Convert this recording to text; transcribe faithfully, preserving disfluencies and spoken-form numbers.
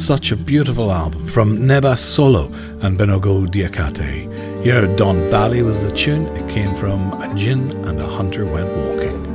such a beautiful album from Neba Solo and Benogo Diakate. Here, Don Bally was the tune. It came from A Gin and a Hunter Went Walking.